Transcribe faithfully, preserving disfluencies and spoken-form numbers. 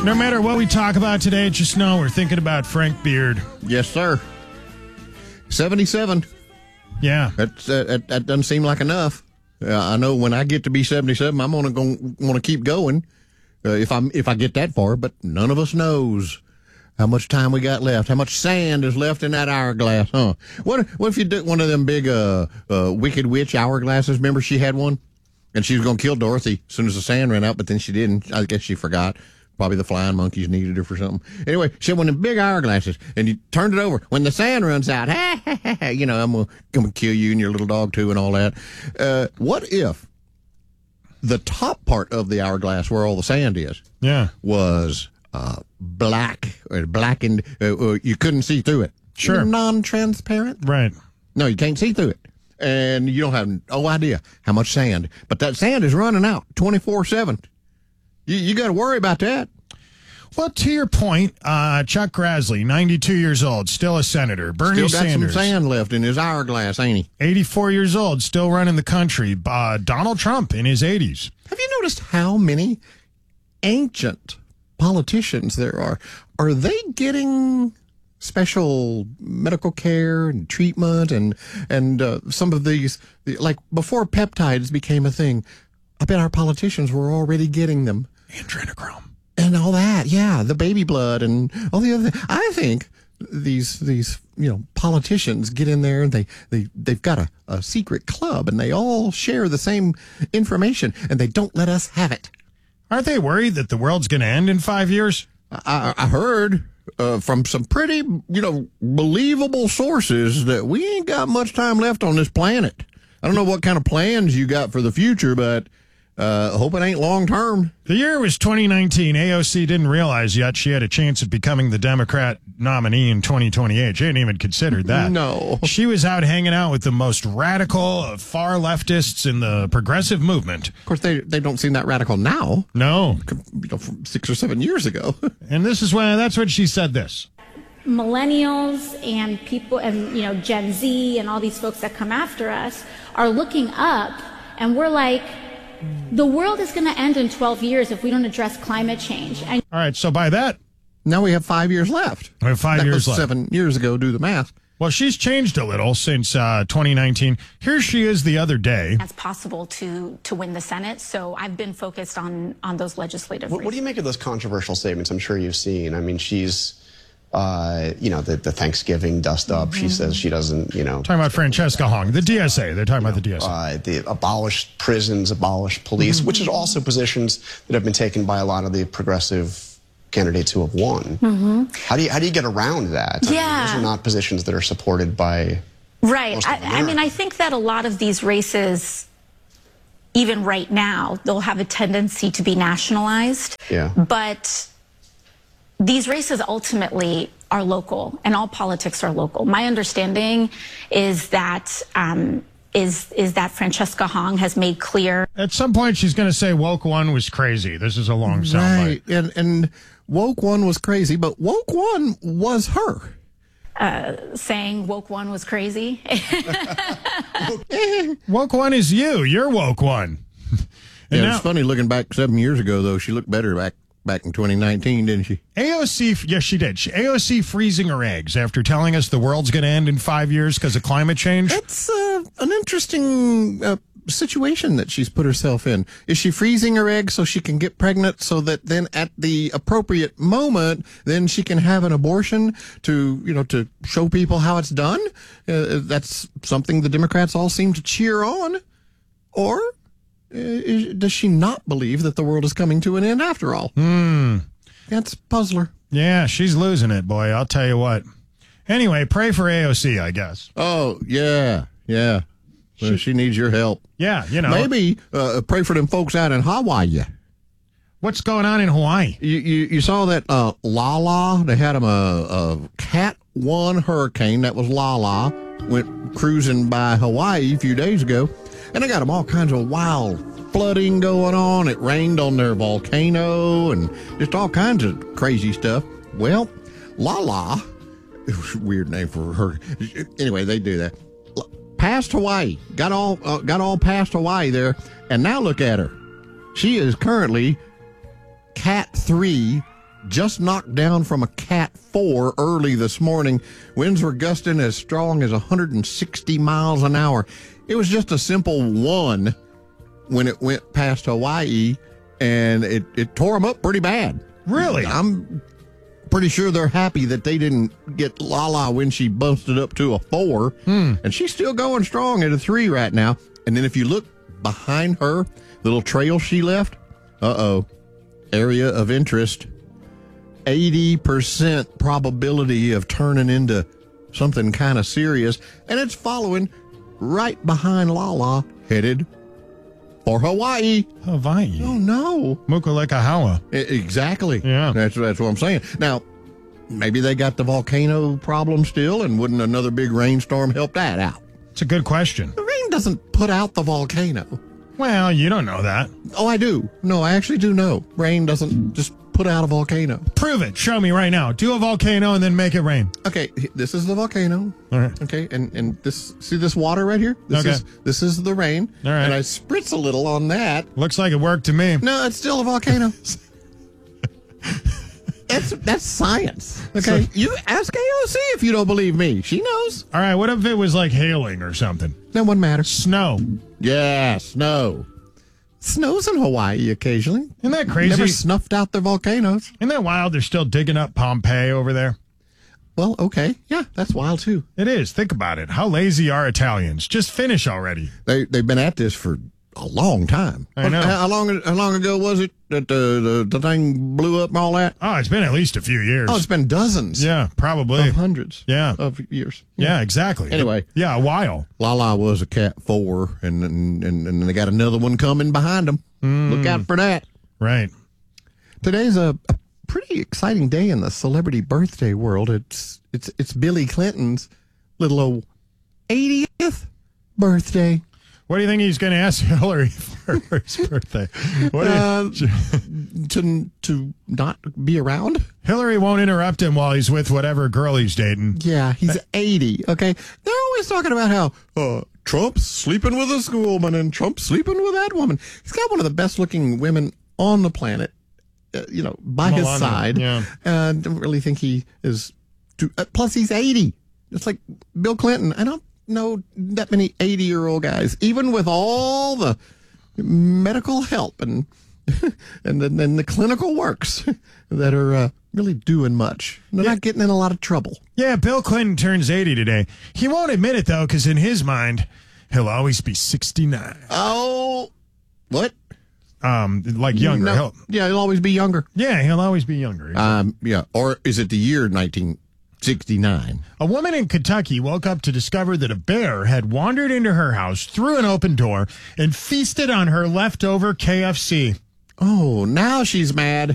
No matter what we talk about today, just know we're thinking about Frank Beard. Yes, sir. seventy-seven. Yeah. That's, uh, that, that doesn't seem like enough. Uh, I know when I get to be seventy-seven, I'm gonna go, want to keep going uh, if I'm if I get that far. But none of us knows how much time we got left, how much sand is left in that hourglass, huh? What what if you did one of them big uh, uh, Wicked Witch hourglasses? Remember she had one, and she was gonna kill Dorothy as soon as the sand ran out, but then she didn't. I guess she forgot. Probably the flying monkeys needed her for something. Anyway, she had one of them big hourglasses, and you turned it over. When the sand runs out, ha, ha, ha, ha, you know, I'm going to kill you and your little dog, too, and all that. Uh, what if the top part of the hourglass, where all the sand is, yeah, was uh, black, or blackened, uh, uh, you couldn't see through it? Sure. Non-transparent? Right. No, you can't see through it. And you don't have no idea how much sand. But that sand is running out twenty-four seven. You, you got to worry about that. Well, to your point, uh, Chuck Grassley, ninety-two years old, still a senator. Bernie Still got Sanders, some sand left in his hourglass, ain't he? eighty-four years old, still running the country. Uh, Donald Trump in his eighties. Have you noticed how many ancient politicians there are? Are they getting special medical care and treatment and and uh, some of these, like before peptides became a thing, I bet our politicians were already getting them. Adrenochrome. And all that, yeah, the baby blood and all the other things. I think these these you know politicians get in there and they they they've got a, a secret club and they all share the same information and they don't let us have it. Aren't they worried that the world's going to end in five years? I, I heard uh, from some pretty you know believable sources that we ain't got much time left on this planet. I don't know what kind of plans you got for the future, but. Uh, hope it ain't long term. The year was twenty nineteen. A O C didn't realize yet she had a chance of becoming the Democrat nominee in twenty twenty-eight. She hadn't even considered that. No. She was out hanging out with the most radical, uh, far leftists in the progressive movement. Of course, they they don't seem that radical now. No. You know, from six or seven years ago. And this is when, that's when she said this. Millennials and people and, you know, Gen Z and all these folks that come after us are looking up and we're like, the world is going to end in twelve years if we don't address climate change. And all right, so by that, now we have five years left. We have five that years was left. Seven years ago, do the math. Well, she's changed a little since uh, twenty nineteen. Here she is the other day. It's possible to to win the Senate, so I've been focused on on those legislative What, races. what do you make of those controversial statements? I'm sure you've seen. I mean, she's, uh, you know, the, the Thanksgiving dust up. Mm-hmm. She says she doesn't, you know. Talking about Francesca Hong, the D S A. They're talking about know, the D S A. Uh, the abolished prisons, abolished police, mm-hmm. which is also positions that have been taken by a lot of the progressive candidates who have won. Mm-hmm. How do you how do you get around that? I Yeah, mean, those are not positions that are supported by. Right. I, I mean, I think that a lot of these races, even right now, they'll have a tendency to be nationalized. Yeah. But these races ultimately are local, and all politics are local. My understanding is that um, is is that Francesca Hong has made clear. At some point, she's going to say woke one was crazy. This is a long soundbite. Right, and and woke one was crazy, but woke one was her. Uh, saying woke one was crazy. Woke one is you. You're woke one. And now, it's funny looking back seven years ago, though. She looked better back back in twenty nineteen, didn't she? A O C, yes, she did. She, A O C freezing her eggs after telling us the world's going to end in five years because of climate change. It's uh, an interesting uh, situation that she's put herself in. Is she freezing her eggs so she can get pregnant so that then at the appropriate moment, then she can have an abortion to, you know, to show people how it's done? Uh, that's something the Democrats all seem to cheer on. Or uh, is, does she not believe that the world is coming to an end after all? Hmm. That's a puzzler. Yeah, she's losing it, boy. I'll tell you what. Anyway, pray for A O C, I guess. Oh, yeah, yeah. Well, she, she needs your help. Yeah, you know. Maybe uh, pray for them folks out in Hawaii. What's going on in Hawaii? You you, you saw that uh, Lala? They had them a, a Cat one hurricane. That was Lala. Went cruising by Hawaii a few days ago. And they got them all kinds of wild flooding going on. It rained on their volcano and just all kinds of crazy stuff. Well, Lala, it was a weird name for her. Anyway, they do that. Past Hawaii, got all uh, got all past Hawaii there, and now look at her. She is currently Cat three just knocked down from a Cat four early this morning. Winds were gusting as strong as one hundred sixty miles an hour. It was just a simple one when it went past Hawaii, and it, it tore them up pretty bad. Really? I'm pretty sure they're happy that they didn't get Lala when she busted up to a four. Hmm. And she's still going strong at a three right now. And then if you look behind her, the little trail she left, uh-oh, area of interest, eighty percent probability of turning into something kind of serious. And it's following right behind Lala, headed for Hawaii. Hawaii. Oh, no. Mukulekahawa. I- Exactly. Yeah. That's that's what I'm saying. Now, maybe they got the volcano problem still, and wouldn't another big rainstorm help that out? It's a good question. The rain doesn't put out the volcano. Well, you don't know that. Oh, I do. No, I actually do know. Rain doesn't just put out a volcano. Prove it. Show me right now. Do a volcano and then make it rain. Okay, h- this is the volcano. All right. Okay, and and this, see this water right here? This Okay. is this is the rain. All right. And I spritz a little on that. Looks like it worked to me. No, it's still a volcano. That's that's science. Okay, So- you ask A O C if you don't believe me. She knows. All right. What if it was like hailing or something? That wouldn't matter. Snow. Yeah, snow. Snows in Hawaii occasionally. Isn't that crazy? Never snuffed out their volcanoes. Isn't that wild? They're still digging up Pompeii over there. Well, okay. Yeah, that's wild too. It is. Think about it. How lazy are Italians? Just finish already. They they've been at this for a long time. I know. How long how long ago was it that the the, the thing blew up and all that? Oh, it's been at least a few years. Oh, it's been dozens. Yeah, probably. Of hundreds. Yeah. Of years. Yeah, exactly. Anyway. Yeah, a while. Lala was a Cat four, and and, and, and they got another one coming behind them. Look out for that. Right. Today's a, a pretty exciting day in the celebrity birthday world. It's it's it's Billy Clinton's little old eightieth birthday. What do you think he's going to ask Hillary for his birthday? What do you, Uh, to to not be around. Hillary won't interrupt him while he's with whatever girl he's dating. Yeah, he's eighty. Okay, they're always talking about how uh, Trump's sleeping with this woman and Trump's sleeping with that woman. He's got one of the best looking women on the planet. Uh, you know, by his Melania, side. yeah. Uh, don't really think he is. Too, uh, plus, he's eighty. It's like Bill Clinton. I don't know that many eighty-year-old guys, even with all the medical help and and then and the clinical works that are uh, really doing much. They're not getting in a lot of trouble. Yeah, Bill Clinton turns eighty today. He won't admit it, though, because in his mind, he'll always be sixty-nine. Oh, what? Um, like younger. No, He'll, yeah, he'll always be younger. yeah, he'll always be younger. Um, yeah, or is it the year nineteen sixty-nine? A woman in Kentucky woke up to discover that a bear had wandered into her house through an open door and feasted on her leftover K F C. Oh, now she's mad.